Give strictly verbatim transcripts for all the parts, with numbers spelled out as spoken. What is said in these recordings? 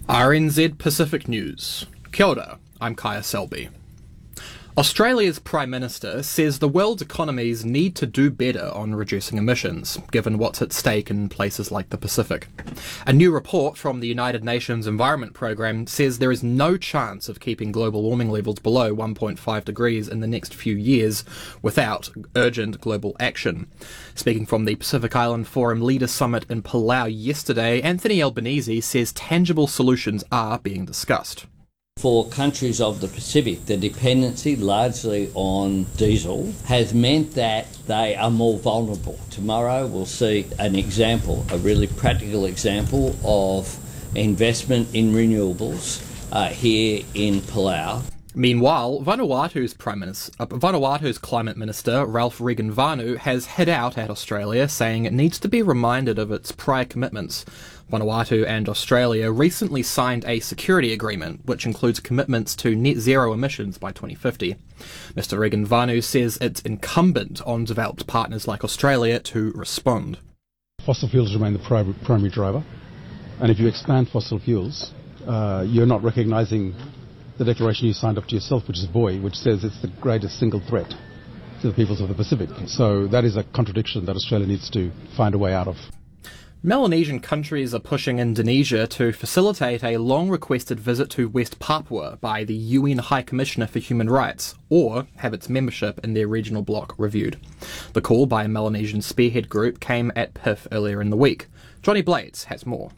R N Z Pacific News. Kia ora, I'm Kaya Selby. Australia's Prime Minister says the world's economies need to do better on reducing emissions, given what's at stake in places like the Pacific. A new report from the United Nations Environment Programme says there is no chance of keeping global warming levels below one point five degrees in the next few years without urgent global action. Speaking from the Pacific Island Forum Leader Summit in Palau yesterday, Anthony Albanese says tangible solutions are being discussed. For countries of the Pacific, the dependency largely on diesel has meant that they are more vulnerable. Tomorrow we'll see an example, a really practical example of investment in renewables uh, here in Palau. Meanwhile, Vanuatu's Prime Minister, uh, Vanuatu's Climate Minister, Ralph Regan-Vanu, has hit out at Australia, saying it needs to be reminded of its prior commitments. Vanuatu and Australia recently signed a security agreement, which includes commitments to net zero emissions by twenty fifty. Mister Regan-Vanu says it's incumbent on developed partners like Australia to respond. Fossil fuels remain the pri- primary driver, and if you expand fossil fuels, uh, you're not recognising the declaration you signed up to yourself, which is B O I, which says it's the greatest single threat to the peoples of the Pacific. So that is a contradiction that Australia needs to find a way out of. Melanesian countries are pushing Indonesia to facilitate a long-requested visit to West Papua by the U N High Commissioner for Human Rights, or have its membership in their regional bloc reviewed. The call by a Melanesian spearhead group came at P I F earlier in the week. Johnny Blades has more.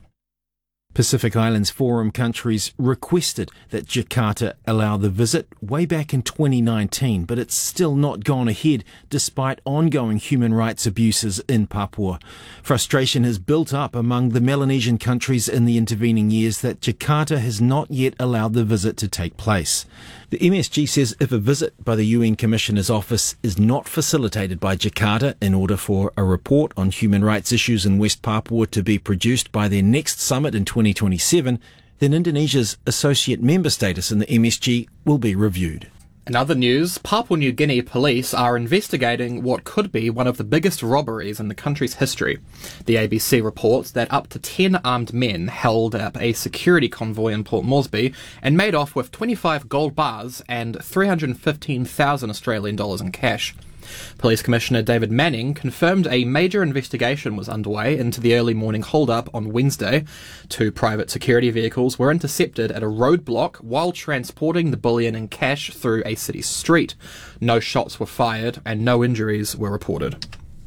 Pacific Islands Forum countries requested that Jakarta allow the visit way back in twenty nineteen, but it's still not gone ahead despite ongoing human rights abuses in Papua. Frustration has built up among the Melanesian countries in the intervening years that Jakarta has not yet allowed the visit to take place. The M S G says if a visit by the U N Commissioner's office is not facilitated by Jakarta in order for a report on human rights issues in West Papua to be produced by their next summit in twenty twenty-seven, then Indonesia's associate member status in the M S G will be reviewed. In other news, Papua New Guinea police are investigating what could be one of the biggest robberies in the country's history. The A B C reports that up to ten armed men held up a security convoy in Port Moresby and made off with twenty-five gold bars and three hundred fifteen thousand Australian dollars in cash. Police Commissioner David Manning confirmed a major investigation was underway into the early morning hold-up on Wednesday. Two private security vehicles were intercepted at a roadblock while transporting the bullion and cash through a city street. No shots were fired and no injuries were reported.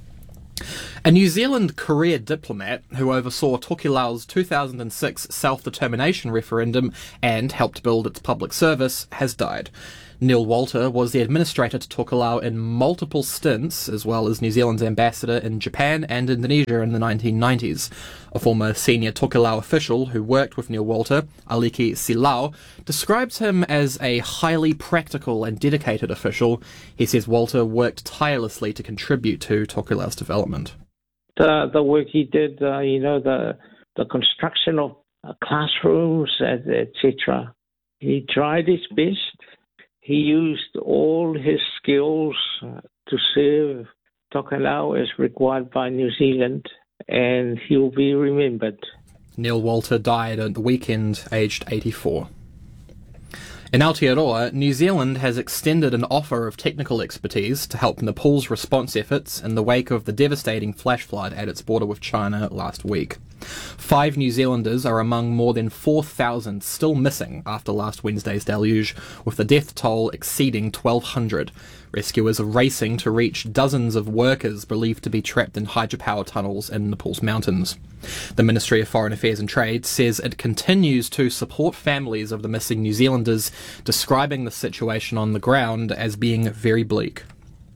A New Zealand career diplomat who oversaw Tokelau's two thousand six self-determination referendum and helped build its public service has died. Neil Walter was the administrator to Tokelau in multiple stints, as well as New Zealand's ambassador in Japan and Indonesia in the nineteen nineties. A former senior Tokelau official who worked with Neil Walter, Aliki Silau, describes him as a highly practical and dedicated official. He says Walter worked tirelessly to contribute to Tokelau's development. The, the work he did, uh, you know, the the construction of uh, classrooms, et cetera. He tried his best. He used all his skills uh, to serve Tokelau as required by New Zealand, and he will be remembered. Neil Walter died at the weekend, aged eighty-four. In Aotearoa, New Zealand has extended an offer of technical expertise to help Nepal's response efforts in the wake of the devastating flash flood at its border with China last week. Five New Zealanders are among more than four thousand still missing after last Wednesday's deluge, with the death toll exceeding twelve hundred. Rescuers are racing to reach dozens of workers believed to be trapped in hydropower tunnels in Nepal's mountains. The Ministry of Foreign Affairs and Trade says it continues to support families of the missing New Zealanders, describing the situation on the ground as being very bleak.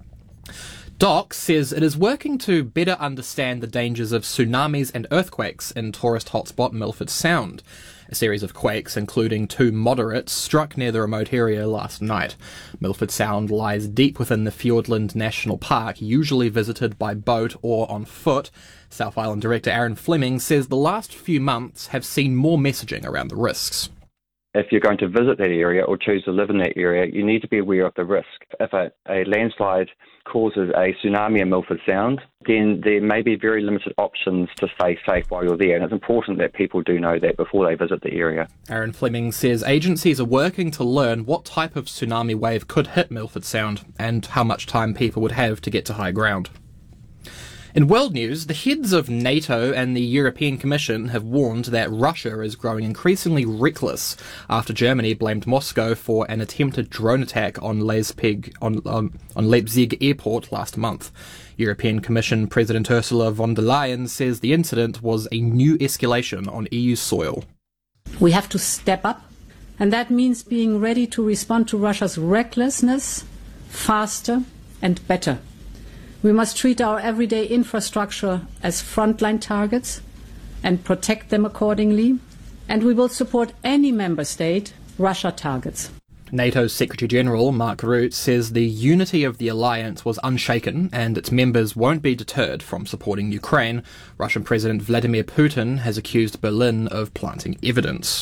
D O C says it is working to better understand the dangers of tsunamis and earthquakes in tourist hotspot Milford Sound. A series of quakes, including two moderates, struck near the remote area last night. Milford Sound lies deep within the Fiordland National Park, usually visited by boat or on foot. South Island Director Aaron Fleming says the last few months have seen more messaging around the risks. if you're going to visit that area or choose to live in that area, you need to be aware of the risk. If a, a landslide causes a tsunami in Milford Sound, then there may be very limited options to stay safe while you're there, and it's important that people do know that before they visit the area. Aaron Fleming says agencies are working to learn what type of tsunami wave could hit Milford Sound and how much time people would have to get to high ground. In world news, the heads of NATO and the European Commission have warned that Russia is growing increasingly reckless after Germany blamed Moscow for an attempted drone attack on Leipzig, on, on, on Leipzig airport last month. European Commission President Ursula von der Leyen says the incident was a new escalation on E U soil. We have to step up, and that means being ready to respond to Russia's recklessness faster and better. We must treat our everyday infrastructure as frontline targets and protect them accordingly, and we will support any member state Russia targets. NATO's Secretary-General Mark Rutte says the unity of the alliance was unshaken and its members won't be deterred from supporting Ukraine. Russian President Vladimir Putin has accused Berlin of planting evidence.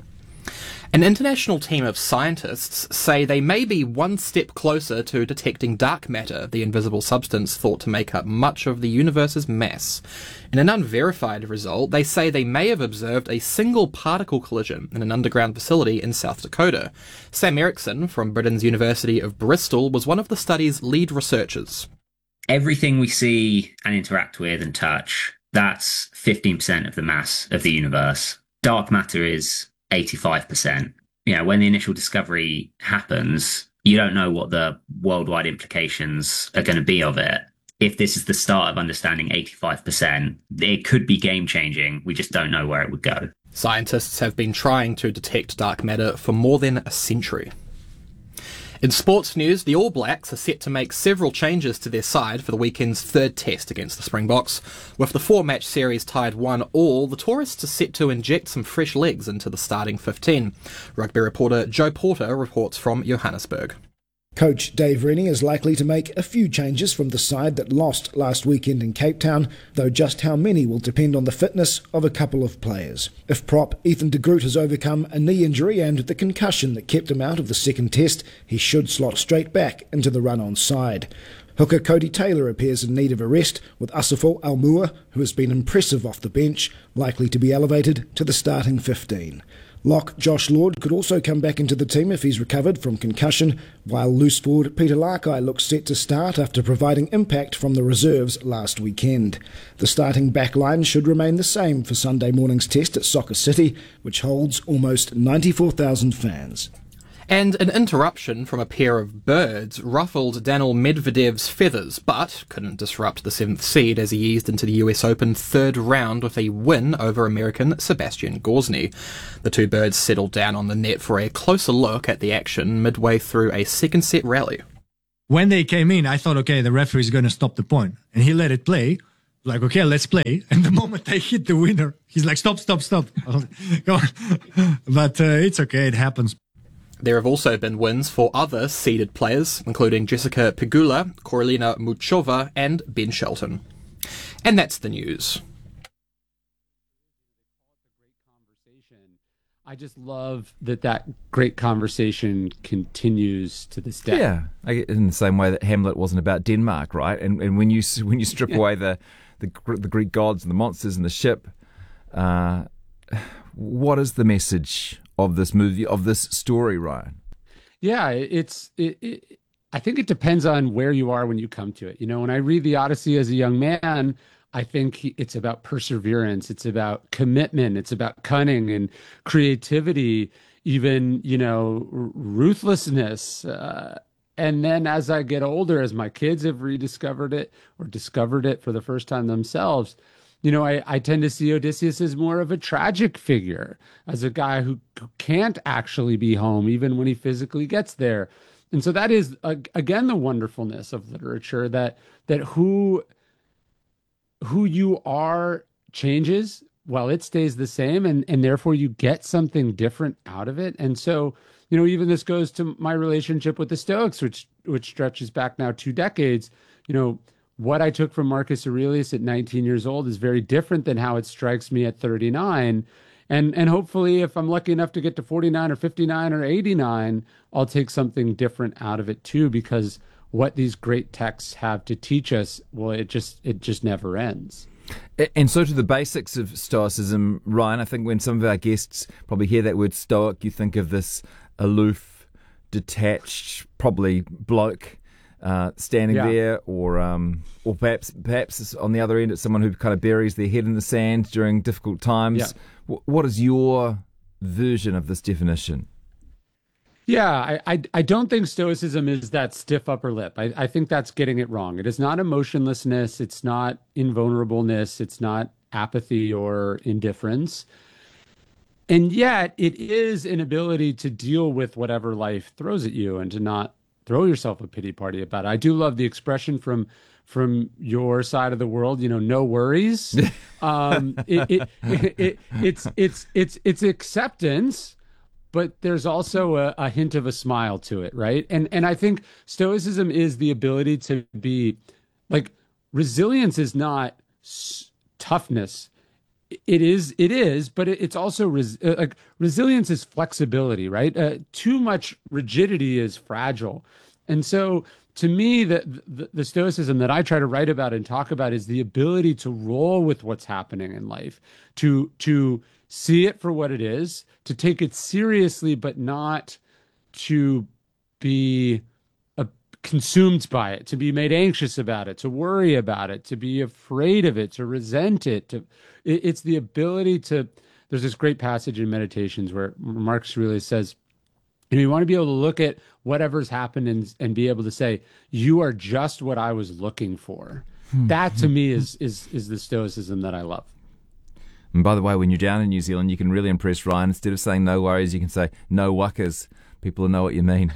An international team of scientists say they may be one step closer to detecting dark matter, the invisible substance thought to make up much of the universe's mass. In an unverified result, they say they may have observed a single particle collision in an underground facility in South Dakota. Sam Erickson from Britain's University of Bristol was one of the study's lead researchers. Everything we see and interact with and touch, that's fifteen percent of the mass of the universe. Dark matter is eighty-five percent. You know, when the initial discovery happens, you don't know what the worldwide implications are going to be of it. If this is the start of understanding eighty-five percent, it could be game-changing. We just don't know where it would go. Scientists have been trying to detect dark matter for more than a century. In sports news, the All Blacks are set to make several changes to their side for the weekend's third test against the Springboks. With the four-match series tied one all, the tourists are set to inject some fresh legs into the starting fifteen. Rugby reporter Joe Porter reports from Johannesburg. Coach Dave Rennie is likely to make a few changes from the side that lost last weekend in Cape Town, though just how many will depend on the fitness of a couple of players. If prop Ethan de Groot has overcome a knee injury and the concussion that kept him out of the second test, he should slot straight back into the run-on side. Hooker Cody Taylor appears in need of a rest, with Asafo Almua, who has been impressive off the bench, likely to be elevated to the starting fifteen. Lock Josh Lord could also come back into the team if he's recovered from concussion, while loose forward Peter Lakai looks set to start after providing impact from the reserves last weekend. The starting back line should remain the same for Sunday morning's test at Soccer City, which holds almost ninety-four thousand fans. And an interruption from a pair of birds ruffled Daniil Medvedev's feathers, but couldn't disrupt the seventh seed as he eased into the U S Open third round with a win over American Sebastian Gosny. The two birds settled down on the net for a closer look at the action midway through a second set rally. When they came in, I thought, okay, the referee's going to stop the point. And he let it play. Like, okay, let's play. And the moment they hit the winner, he's like, stop, stop, stop. Go on. But uh, it's okay, it happens. There have also been wins for other seeded players, including Jessica Pegula, Karolina Muchova and Ben Shelton. And that's the news. I just love that that great conversation continues to this day. Yeah, in the same way that Hamlet wasn't about Denmark, right? And and when you when you strip yeah. away the, the the Greek gods and the monsters and the ship, uh, what is the message of this movie, of this story, Ryan? Yeah, it's. It, it, I think it depends on where you are when you come to it. You know, when I read the Odyssey as a young man, I think it's about perseverance. It's about commitment. It's about cunning and creativity, even, you know, r- ruthlessness. Uh, and then as I get older, as my kids have rediscovered it or discovered it for the first time themselves, you know, I, I tend to see Odysseus as more of a tragic figure, as a guy who, who can't actually be home even when he physically gets there. And so that is, uh, again, the wonderfulness of literature, that that who who you are changes while it stays the same, and, and therefore you get something different out of it. And so, you know, even this goes to my relationship with the Stoics, which which stretches back now two decades. You know, what I took from Marcus Aurelius at nineteen years old is very different than how it strikes me at thirty-nine. And and hopefully, if I'm lucky enough to get to forty-nine or fifty-nine or eighty-nine, I'll take something different out of it too, because what these great texts have to teach us, well, it just it just never ends. And so to the basics of Stoicism, Ryan, I think when some of our guests probably hear that word Stoic, you think of this aloof, detached, probably bloke uh, standing Yeah. there, or um, or perhaps perhaps on the other end, it's someone who kind of buries their head in the sand during difficult times. Yeah. W- what is your version of this definition? Yeah, I, I I don't think Stoicism is that stiff upper lip. I, I think that's getting it wrong. It is not emotionlessness. It's not invulnerableness. It's not apathy or indifference. And yet it is an ability to deal with whatever life throws at you and to not throw yourself a pity party about it. I do love the expression from from your side of the world, you know, no worries. um, it, it, it, it, it's it's it's it's acceptance, but there's also a, a hint of a smile to it, right? And and I think Stoicism is the ability to be like, resilience is not s- toughness. It is, it is, but it, it's also res, uh, like resilience is flexibility, right? Uh, too much rigidity is fragile, and so to me, the, the the Stoicism that I try to write about and talk about is the ability to roll with what's happening in life, to to see it for what it is, to take it seriously, but not to be uh, consumed by it, to be made anxious about it, to worry about it, to be afraid of it, to resent it. To it, it's the ability to. There's this great passage in Meditations where Marcus Aurelius says, you know, you want to be able to look at whatever's happened and and be able to say, you are just what I was looking for. Hmm. That to me is is is the Stoicism that I love. And by the way, when you're down in New Zealand, you can really impress Ryan. Instead of saying no worries, you can say no wuckers. People will know what you mean.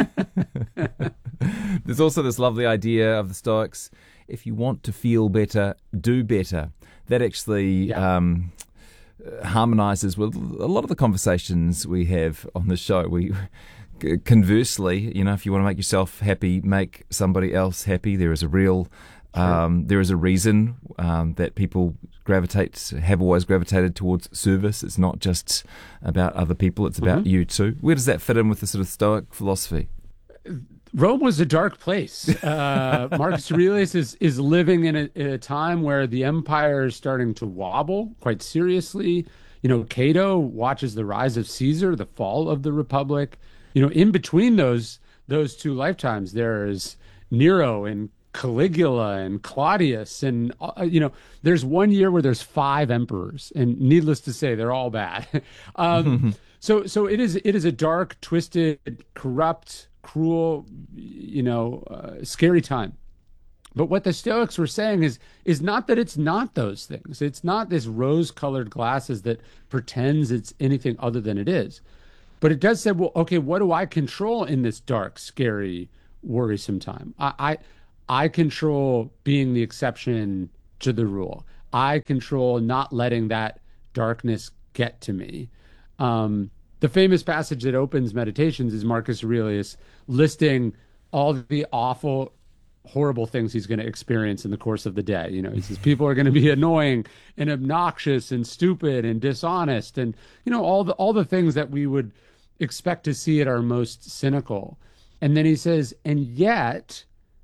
There's also this lovely idea of the Stoics. If you want to feel better, do better. That actually yeah. um, harmonizes with a lot of the conversations we have on the show. We conversely, you know, if you want to make yourself happy, make somebody else happy. There is a real, um, there is a reason um, that people gravitate, have always gravitated towards service. It's not just about other people; it's about mm-hmm. you too. Where does that fit in with the sort of Stoic philosophy? Rome was a dark place. Uh, Marcus Aurelius is is living in a, in a time where the empire is starting to wobble quite seriously. You know, Cato watches the rise of Caesar, the fall of the Republic. You know, in between those those two lifetimes, there is Nero and Caligula and Claudius, and uh, you know, there's one year where there's five emperors, and needless to say, they're all bad. um, so, so it is it is a dark, twisted, corrupt, cruel, you know, uh, scary time. But what the Stoics were saying is is not that it's not those things. It's not this rose-colored glasses that pretends it's anything other than it is. But it does say, well, okay, what do I control in this dark, scary, worrisome time? I, I, I control being the exception to the rule. I control not letting that darkness get to me. Um, the famous passage that opens Meditations is Marcus Aurelius listing all the awful, horrible things he's going to experience in the course of the day. You know, he says people are going to be annoying and obnoxious and stupid and dishonest, and you know, all the all the things that we would expect to see at our most cynical. And then he says, and yet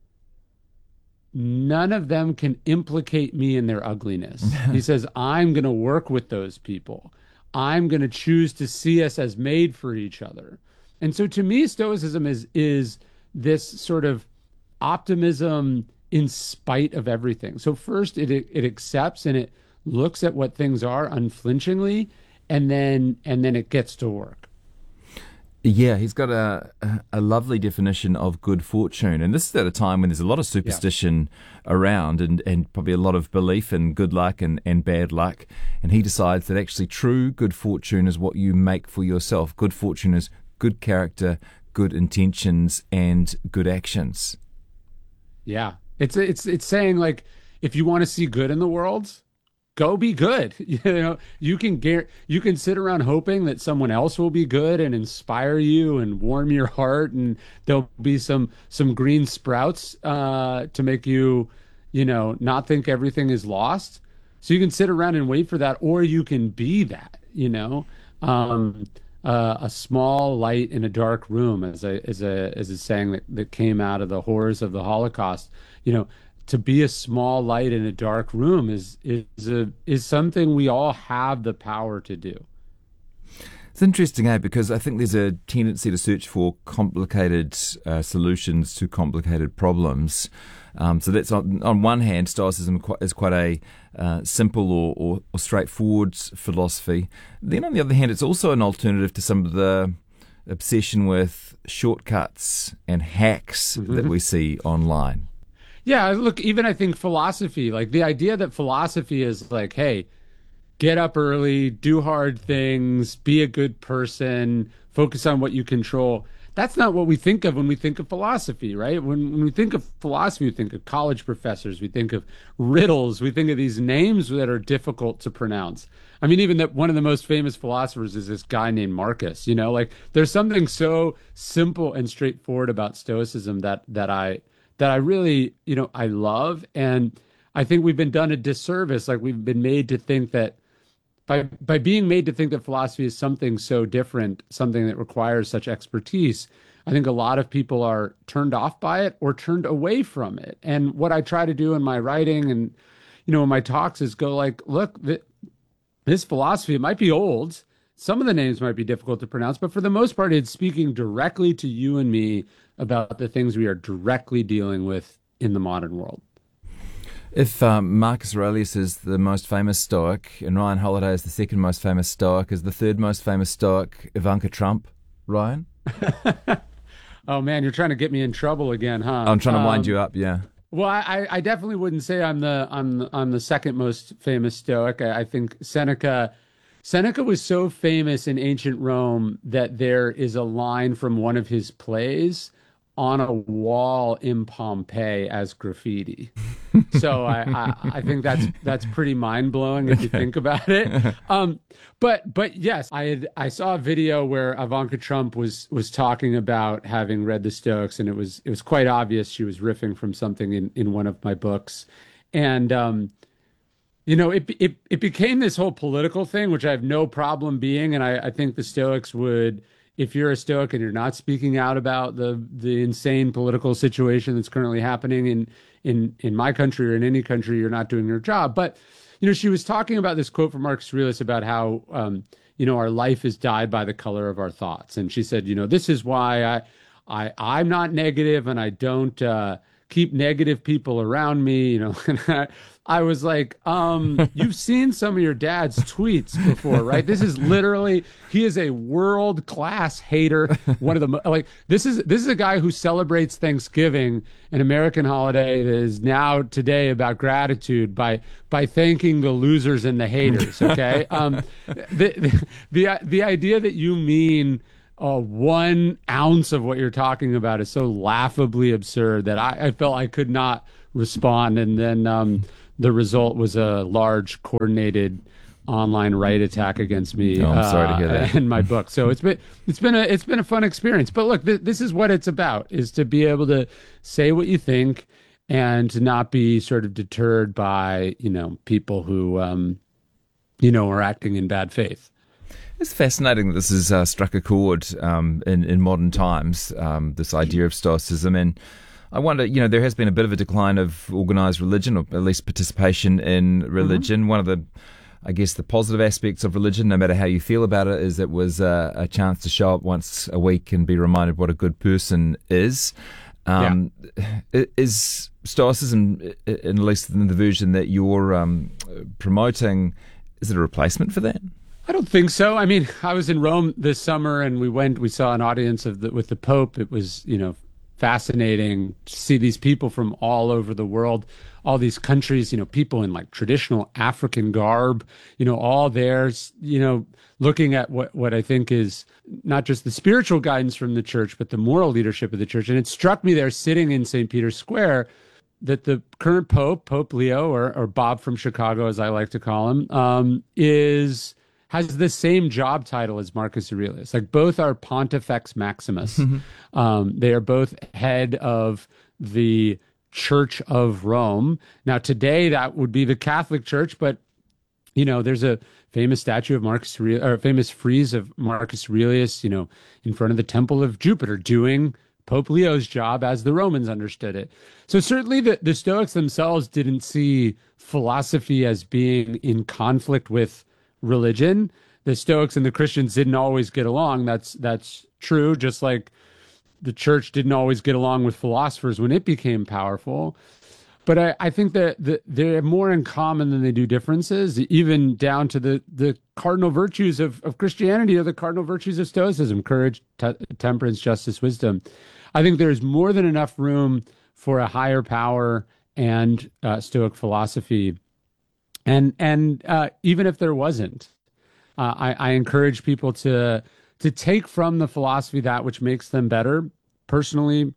none of them can implicate me in their ugliness. He says, I'm going to work with those people. I'm going to choose to see us as made for each other. And so to me, Stoicism is is this sort of optimism in spite of everything. So first it it accepts and it looks at what things are unflinchingly, and then and then it gets to work. Yeah, he's got a a lovely definition of good fortune, and this is at a time when there's a lot of superstition yeah. around, and, and probably a lot of belief in good luck and, and bad luck. And he decides that actually true good fortune is what you make for yourself. Good fortune is good character, good intentions, and good actions. Yeah, it's it's it's saying, like, if you want to see good in the world, go be good. You know, you can gar- you can sit around hoping that someone else will be good and inspire you and warm your heart, and there'll be some some green sprouts uh, to make you, you know, not think everything is lost. So you can sit around and wait for that, or you can be that. you know, um, uh, a small light in a dark room, as a as a as a saying that, that came out of the horrors of the Holocaust. You know, to be a small light in a dark room is is a is something we all have the power to do. It's interesting, eh? Because I think there's a tendency to search for complicated uh, solutions to complicated problems. Um, so that's on, on one hand, Stoicism is quite a uh, simple or, or, or straightforward philosophy. Then on the other hand, it's also an alternative to some of the obsession with shortcuts and hacks mm-hmm. that we see online. Yeah, look, even I think philosophy, like the idea that philosophy is like, hey, get up early, do hard things, be a good person, focus on what you control. That's not what we think of when we think of philosophy, right? When, when we think of philosophy, we think of college professors, we think of riddles, we think of these names that are difficult to pronounce. I mean, even that one of the most famous philosophers is this guy named Marcus, you know, like there's something so simple and straightforward about Stoicism that, that I, that I really, you know, I love. And I think we've been done a disservice. Like we've been made to think that By by being made to think that philosophy is something so different, something that requires such expertise, I think a lot of people are turned off by it or turned away from it. And what I try to do in my writing and, you know, in my talks is go like, look, th- this philosophy, it might be old. Some of the names might be difficult to pronounce, but for the most part, it's speaking directly to you and me about the things we are directly dealing with in the modern world. If um, Marcus Aurelius is the most famous Stoic and Ryan Holiday is the second most famous Stoic, is the third most famous Stoic Ivanka Trump, Ryan? Oh, man, you're trying to get me in trouble again, huh? I'm trying to wind um, you up, yeah. Well, I, I definitely wouldn't say I'm the I'm I'm the second most famous Stoic. I, I think Seneca Seneca was so famous in ancient Rome that there is a line from one of his plays on a wall in Pompeii as graffiti. So I, I, I think that's that's pretty mind blowing if you think about it. Um, but but yes, I had I saw a video where Ivanka Trump was was talking about having read the Stoics, and it was it was quite obvious she was riffing from something in, in one of my books, and um, you know it it it became this whole political thing, which I have no problem being, and I, I think the Stoics would. If you're a Stoic and you're not speaking out about the the insane political situation that's currently happening in in in my country or in any country, you're not doing your job. But you know, she was talking about this quote from Marcus Aurelius about how um, you know our life is dyed by the color of our thoughts, and she said, you know, this is why I I I'm not negative and I don't uh, keep negative people around me. You know, and I, I was like, um, you've seen some of your dad's tweets before, right? This is literally, he is a world-class hater. One of the, like, this is, this is a guy who celebrates Thanksgiving, an American holiday that is now today about gratitude by, by thanking the losers and the haters. Okay. Um, the, the, the, the idea that you mean, Uh, one ounce of what you're talking about is so laughably absurd that I, I felt I could not respond. And then um, the result was a large coordinated online right attack against me. Oh, I'm sorry to hear that. Uh, in my book. So it's been it's been a it's been a fun experience. But look, th- this is what it's about: is to be able to say what you think and to not be sort of deterred by you know people who um, you know are acting in bad faith. It's fascinating that this has uh, struck a chord um, in, in modern times, um, this idea of Stoicism. And I wonder, you know, there has been a bit of a decline of organised religion, or at least participation in religion. Mm-hmm. One of the, I guess, the positive aspects of religion, no matter how you feel about it, is it was uh, a chance to show up once a week and be reminded what a good person is. Um, yeah. Is Stoicism, at least in the version that you're um, promoting, is it a replacement for that? I don't think so. I mean, I was in Rome this summer and we went, we saw an audience of the, with the Pope. It was, you know, fascinating to see these people from all over the world, all these countries, you know, people in like traditional African garb, you know, all there, you know, looking at what, what I think is not just the spiritual guidance from the church, but the moral leadership of the church. And it struck me there sitting in Saint Peter's Square that the current Pope, Pope Leo, or, or Bob from Chicago, as I like to call him, um, is... has the same job title as Marcus Aurelius. Like both are Pontifex Maximus. um, they are both head of the Church of Rome. Now today that would be the Catholic Church, but You know, there's a famous statue of Marcus, Aurelius, or a famous frieze of Marcus Aurelius, you know, in front of the Temple of Jupiter, doing Pope Leo's job as the Romans understood it. So certainly the, the Stoics themselves didn't see philosophy as being in conflict with religion. The Stoics and the Christians didn't always get along. That's that's true, just like the church didn't always get along with philosophers when it became powerful. But I, I think that the, they have more in common than they do differences, even down to the, the cardinal virtues of, of Christianity or the cardinal virtues of Stoicism: courage, te- temperance, justice, wisdom. I think there's more than enough room for a higher power and uh, Stoic philosophy. And and uh, even if there wasn't, uh, I, I encourage people to to take from the philosophy that which makes them better personally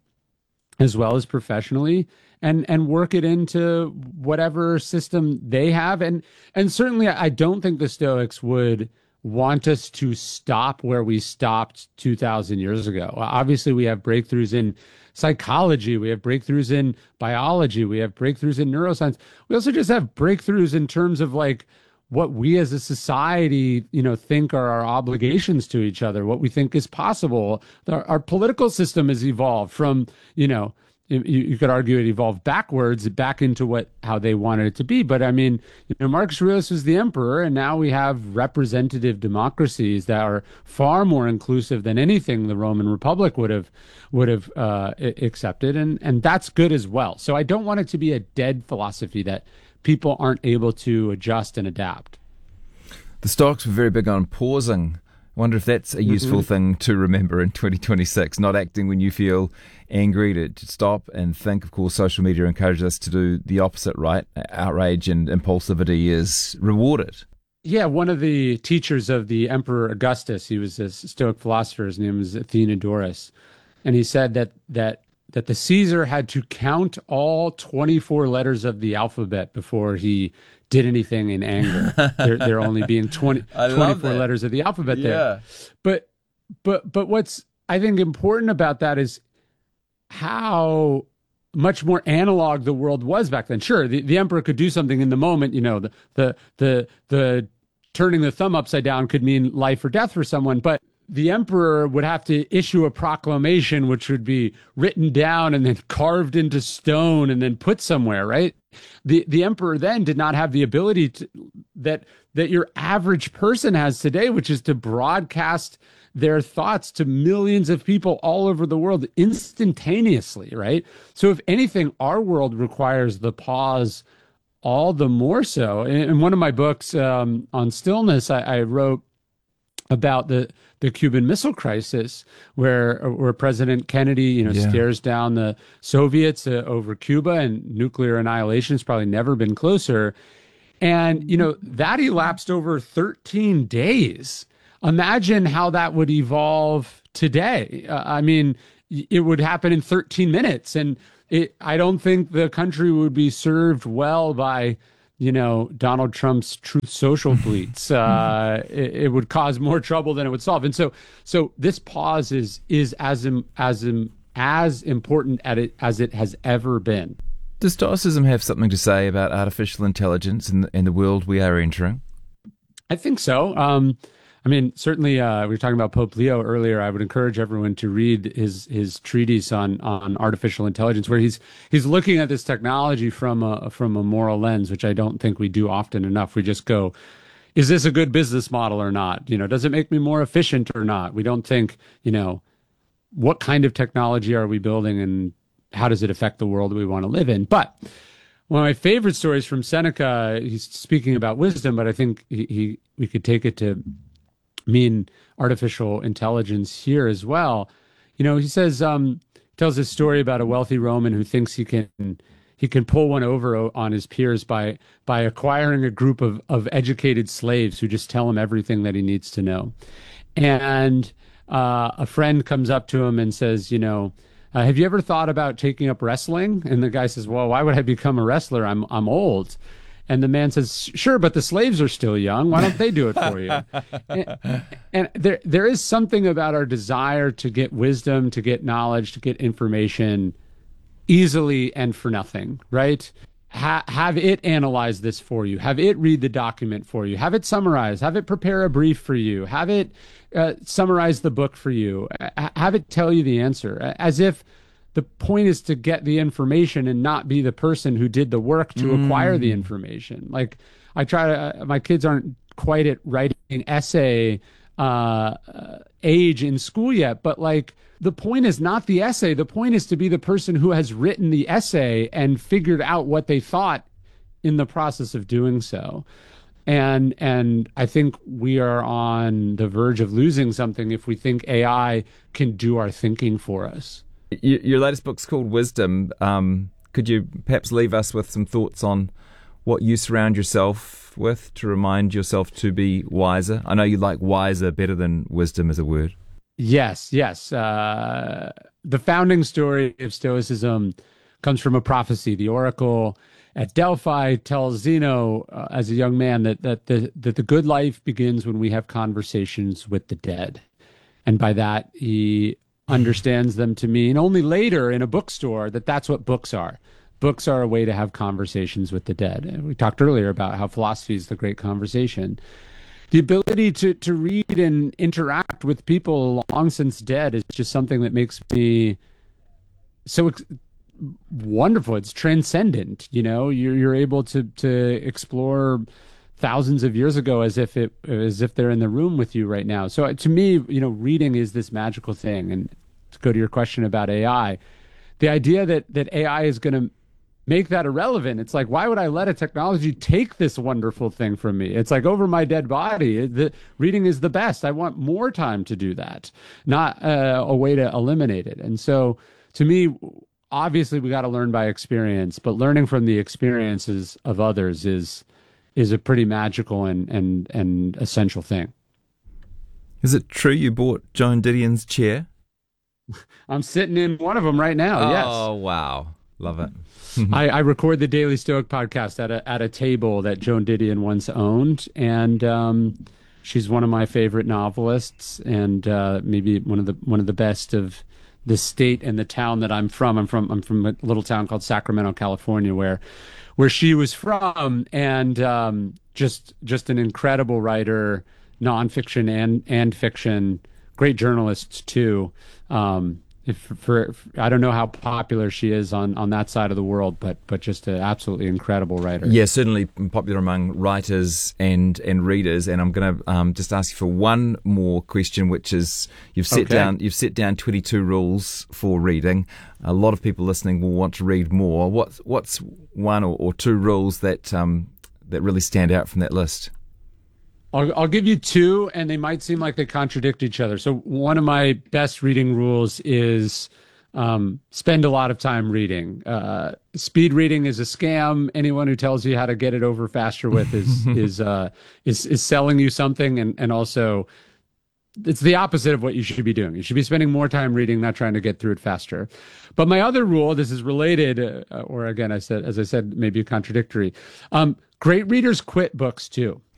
as well as professionally, and and work it into whatever system they have. And and certainly I don't think the Stoics would want us to stop where we stopped two thousand years ago. Obviously, we have breakthroughs in psychology, we have breakthroughs in biology, we have breakthroughs in neuroscience. We also just have breakthroughs in terms of like what we as a society, you know, think are our obligations to each other, what we think is possible. Our, our political system has evolved from, you know, you, you could argue it evolved backwards, back into what how they wanted it to be. But I mean, you know, Marcus Aurelius was the emperor, and now we have representative democracies that are far more inclusive than anything the Roman Republic would have would have uh, accepted, and and that's good as well. So I don't want it to be a dead philosophy that people aren't able to adjust and adapt. The Stoics were very big on pausing. I wonder if that's a useful mm-hmm. thing to remember in twenty twenty-six, not acting when you feel angry, to, to stop and think. Of course, social media encourages us to do the opposite, right? Outrage and impulsivity is rewarded. Yeah, one of the teachers of the Emperor Augustus, he was a Stoic philosopher, his name was Athenodorus, and he said that that that the Caesar had to count all twenty-four letters of the alphabet before he did anything in anger. there, there only being twenty, twenty-four letters of the alphabet yeah. there. But, but, but what's, I think, important about that is how much more analog the world was back then. Sure, the, the emperor could do something in the moment, you know, the, the, the, the turning the thumb upside down could mean life or death for someone, but the emperor would have to issue a proclamation, which would be written down and then carved into stone and then put somewhere, right? The the emperor then did not have the ability to, that that your average person has today, which is to broadcast their thoughts to millions of people all over the world instantaneously, right? So if anything, our world requires the pause all the more so. In, in one of my books um, on stillness, I, I wrote about the, the Cuban Missile Crisis, where where President Kennedy, you know, yeah. stares down the Soviets uh, over Cuba, and nuclear annihilation has probably never been closer. And, you know, that elapsed over thirteen days. Imagine how that would evolve today. Uh, I mean, it would happen in thirteen minutes. And it, I don't think the country would be served well by, you know, Donald Trump's Truth Social tweets. Uh, it, it would cause more trouble than it would solve. And so, so this pause is is as as as important at it as it has ever been. Does Stoicism have something to say about artificial intelligence and, and the world we are entering? I think so. Um, I mean, certainly, uh, we were talking about Pope Leo earlier. I would encourage everyone to read his his treatise on on artificial intelligence, where he's he's looking at this technology from a from a moral lens, which I don't think we do often enough. We just go, is this a good business model or not? You know, does it make me more efficient or not? We don't think, you know, what kind of technology are we building and how does it affect the world we want to live in? But one of my favorite stories from Seneca, he's speaking about wisdom, but I think he, he we could take it to mean artificial intelligence here as well. You know, he says, um, tells this story about a wealthy Roman who thinks he can he can pull one over on his peers by by acquiring a group of of educated slaves who just tell him everything that he needs to know. And uh, a friend comes up to him and says, you know, uh, have you ever thought about taking up wrestling? And the guy says, well, why would I become a wrestler? I'm I'm old. And the man says, sure, but the slaves are still young. Why don't they do it for you? and, and there there is something about our desire to get wisdom, to get knowledge, to get information easily and for nothing, right? ha- have it analyze this for you, have it read the document for you, have it summarize, have it prepare a brief for you, have it uh, summarize the book for you, uh, have it tell you the answer, as if the point is to get the information and not be the person who did the work to mm. acquire the information. Like I try to, uh, my kids aren't quite at writing essay uh, uh, age in school yet, but like the point is not the essay. The point is to be the person who has written the essay and figured out what they thought in the process of doing so. And and I think we are on the verge of losing something if we think A I can do our thinking for us. Your latest book's called Wisdom. Um, could you perhaps leave us with some thoughts on what you surround yourself with to remind yourself to be wiser? I know you like wiser better than wisdom as a word. Yes, yes. Uh, the founding story of Stoicism comes from a prophecy. The oracle at Delphi tells Zeno, uh, as a young man, that that the that the good life begins when we have conversations with the dead, and by that he understands them to mean only later in a bookstore that that's what books are. Books are a way to have conversations with the dead. And we talked earlier about how philosophy is the great conversation. The ability to, to read and interact with people long since dead is just something that makes me so ex- wonderful. It's transcendent. You know, you're you're able to to explore thousands of years ago as if it as if they're in the room with you right now. So to me, you know, reading is this magical thing. And to go to your question about A I, the idea that that A I is going to make that irrelevant. It's like, why would I let a technology take this wonderful thing from me? It's like over my dead body. The reading is the best. I want more time to do that, not uh, a way to eliminate it. And so to me, obviously we got to learn by experience, but learning from the experiences of others is is a pretty magical and, and, and essential thing. Is it true you bought Joan Didion's chair? I'm sitting in one of them right now. Oh, yes. Oh, wow. Love it. I, I record the Daily Stoic podcast at a at a table that Joan Didion once owned, and um, she's one of my favorite novelists, and uh, maybe one of the one of the best of the state and the town that I'm from. I'm from I'm from a little town called Sacramento, California, where where she was from, and um, just just an incredible writer, nonfiction and and fiction, great journalist too. Um, If for, for I don't know how popular she is on, on that side of the world, but but just an absolutely incredible writer. Yeah, certainly popular among writers and, and readers. And I'm going to um, just ask you for one more question, which is you've set Okay. down you've set down twenty-two rules for reading. A lot of people listening will want to read more. What's what's one or, or two rules that um, that really stand out from that list? I'll, I'll give you two, and they might seem like they contradict each other. So one of my best reading rules is um, spend a lot of time reading. Uh, speed reading is a scam. Anyone who tells you how to get it over faster with is is uh, is is selling you something, and and also it's the opposite of what you should be doing. You should be spending more time reading, not trying to get through it faster. But my other rule, this is related, uh, or again, I said as I said, maybe contradictory. Um, great readers quit books too.